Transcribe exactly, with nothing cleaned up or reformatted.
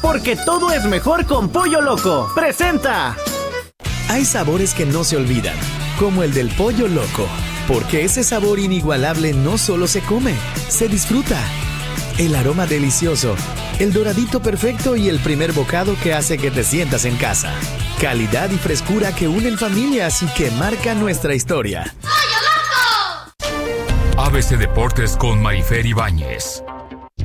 porque todo es mejor con Pollo Loco. ¡Presenta! Hay sabores que no se olvidan, como el del Pollo Loco, porque ese sabor inigualable no solo se come, se disfruta. El aroma delicioso, el doradito perfecto y el primer bocado que hace que te sientas en casa. Calidad y frescura que unen familias y que marcan nuestra historia. ¡Pollo Loco! A B C Deportes con Marifer Ibáñez.